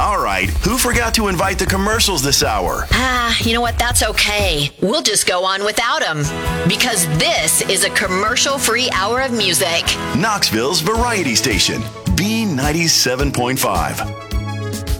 All right, who forgot to invite the commercials this hour? You know what? That's okay. We'll just go on without them. Because this is a commercial-free hour of music. Knoxville's variety station, B97.5.